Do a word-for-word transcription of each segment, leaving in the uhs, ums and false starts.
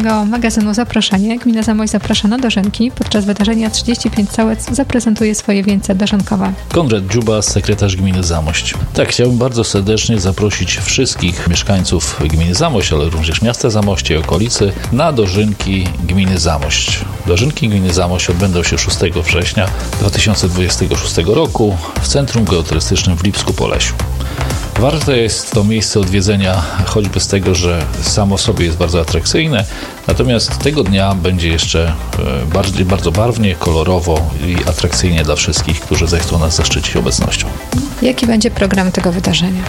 dzisiejszego magazynu Zaproszenie. Gmina Zamość zaprasza na dożynki. Podczas wydarzenia trzydzieści pięć sołectw zaprezentuje swoje wieńce dożynkowe. Konrad Dziuba, sekretarz gminy Zamość. Tak, chciałbym bardzo serdecznie zaprosić wszystkich mieszkańców gminy Zamość, ale również miasta Zamościa i okolicy na dożynki gminy Zamość. Dożynki gminy Zamość odbędą się szóstego września dwa tysiące dwudziestego szóstego roku w Centrum Geoturystycznym w Lipsku-Polesiu. Warte jest to miejsce odwiedzenia choćby z tego, że samo w sobie jest bardzo atrakcyjne, natomiast tego dnia będzie jeszcze bardziej, bardzo barwnie, kolorowo i atrakcyjnie dla wszystkich, którzy zechcą nas zaszczycić obecnością. Jaki będzie program tego wydarzenia?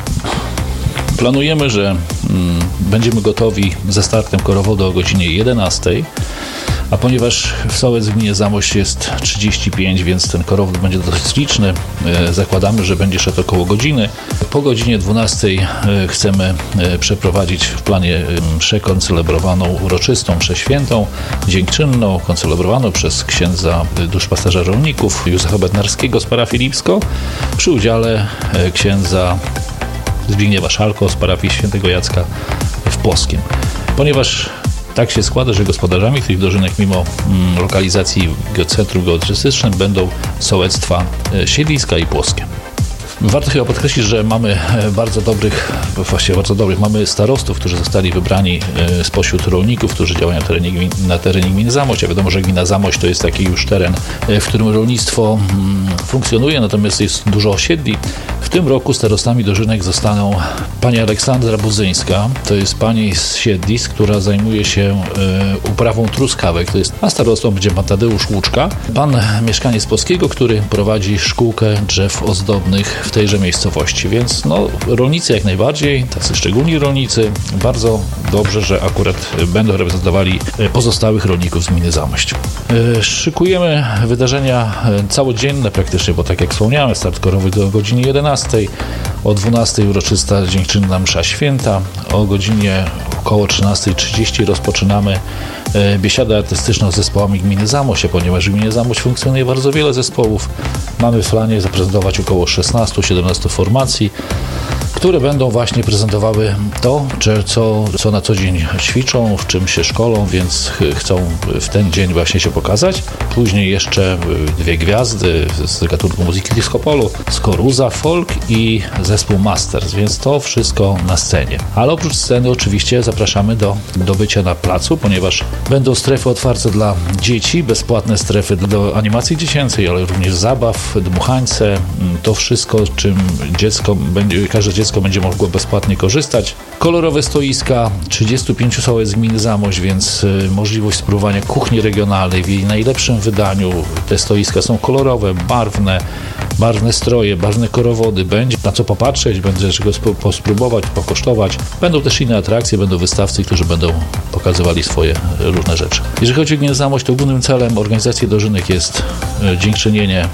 Planujemy, że mm, będziemy gotowi ze startem korowodu o godzinie jedenastej, a ponieważ w sołectw w gminie Zamość jest trzydzieści pięć, więc ten korowód będzie dosyć liczny, zakładamy, że będzie szedł około godziny. Po godzinie dwunastej chcemy przeprowadzić w planie mszę koncelebrowaną uroczystą, mszę świętą, dziękczynną, koncelebrowaną przez księdza duszpasterza rolników Józefa Bednarskiego z parafii Lipsko przy udziale księdza Zbigniewa Szalko z parafii Świętego Jacka w Płoskiem. Ponieważ tak się składa, że gospodarzami tych dożynek mimo mm, lokalizacji w Centrum Geoturystycznym będą sołectwa Siedliska i Płoskie. Warto chyba podkreślić, że mamy bardzo dobrych, właściwie bardzo dobrych, mamy starostów, którzy zostali wybrani spośród rolników, którzy działają na terenie, gmin, na terenie gminy Zamość. A wiadomo, że gmina Zamość to jest taki już teren, w którym rolnictwo funkcjonuje, natomiast jest dużo osiedli. W tym roku starostami dożynek zostaną pani Aleksandra Budzyńska, to jest pani z Siedlisk, która zajmuje się uprawą truskawek, to jest, a starostą będzie pan Tadeusz Łuczka, pan mieszkaniec Płockiego, który prowadzi szkółkę drzew ozdobnych w tejże miejscowości, więc no, rolnicy jak najbardziej, tacy szczególni rolnicy, bardzo dobrze, że akurat będą reprezentowali pozostałych rolników z gminy Zamość. Szykujemy wydarzenia całodzienne praktycznie, bo tak jak wspomniałem, start korowy do godziny jedenastej, o dwunastej uroczysta dziękczynna msza święta, o godzinie około trzynastej trzydzieści rozpoczynamy biesiadę artystyczną z zespołami gminy Zamość, ponieważ w gminie Zamość funkcjonuje bardzo wiele zespołów. Mamy w planie zaprezentować około szesnaście siedemnaście formacji, które będą właśnie prezentowały to, co, co na co dzień ćwiczą, w czym się szkolą, więc chcą w ten dzień właśnie się pokazać. Później jeszcze dwie gwiazdy z gatunku muzyki disco polo, Skoruza, folk i zespół Masters, więc to wszystko na scenie. Ale oprócz sceny oczywiście zapraszamy do, do bycia na placu, ponieważ będą strefy otwarte dla dzieci, bezpłatne strefy do animacji dziecięcej, ale również zabaw, dmuchańce, to wszystko, czym dziecko będzie, każde dziecko będzie mogło bezpłatnie korzystać. Kolorowe stoiska, trzydzieści pięć sołectw gminy Zamość, więc możliwość spróbowania kuchni regionalnej w jej najlepszym wydaniu. Te stoiska są kolorowe, barwne, barwne stroje, barwne korowody. Będzie na co popatrzeć, będzie czego spróbować, pokosztować. Będą też inne atrakcje, będą wystawcy, którzy będą pokazywali swoje różne rzeczy. Jeżeli chodzi o gminę Zamość, to głównym celem organizacji dożynek jest dziękczynienie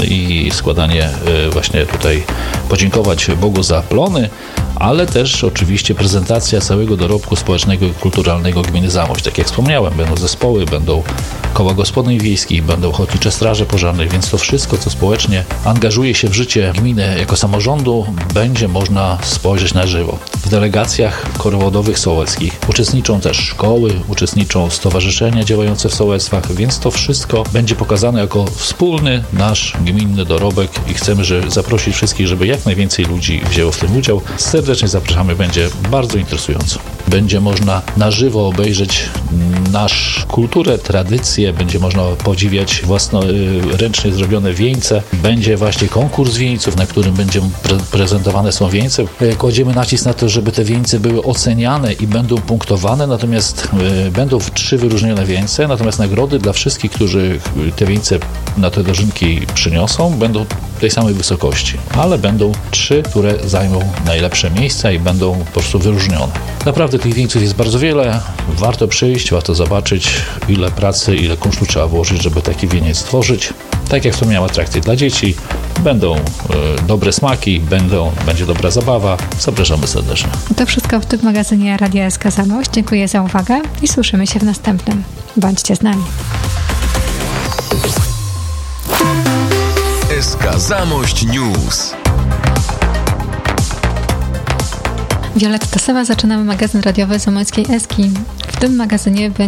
i składanie właśnie tutaj, podziękować Bogu za plony, ale też oczywiście prezentacja całego dorobku społecznego i kulturalnego gminy Zamość. Tak jak wspomniałem, będą zespoły, będą koła gospodyń wiejskich, będą ochotnicze straże pożarne, więc to wszystko, co społecznie angażuje się w życie gminy jako samorządu, będzie można spojrzeć na żywo. W delegacjach korowodowych sołeckich uczestniczą też szkoły, uczestniczą stowarzyszenia działające w sołectwach, więc to wszystko będzie pokazane jako wspólny nasz gminny dorobek i chcemy że zaprosić wszystkich, żeby jak najwięcej ludzi wzięło w tym udział. Serdecznie zapraszamy, będzie bardzo interesująco. Będzie można na żywo obejrzeć nasz kulturę, tradycję, będzie można podziwiać własnoręcznie zrobione wieńce. Będzie właśnie konkurs wieńców, na którym będzie pre prezentowane są wieńce. Kładziemy nacisk na to, żeby te wieńce były oceniane i będą punktowane, natomiast y, będą trzy wyróżnione wieńce, natomiast nagrody dla wszystkich, którzy te wieńce na te dożynki przyniosą, będą tej samej wysokości, ale będą trzy, które zajmą najlepsze miejsca i będą po prostu wyróżnione. Naprawdę tych wieńców jest bardzo wiele, warto przyjść, warto zobaczyć, ile pracy, ile kunsztu trzeba włożyć, żeby taki wieniec stworzyć. Tak jak wspomniałem, atrakcje dla dzieci, będą y, dobre smaki, będą, będzie dobra zabawa. Zapraszamy serdecznie. To wszystko w tym magazynie Radia S K Zamość. Dziękuję za uwagę i słyszymy się w następnym. Bądźcie z nami. S K Zamość News. Wioletta Sowa, zaczynamy magazyn radiowy Zamojskiej Eski. W tym magazynie będzie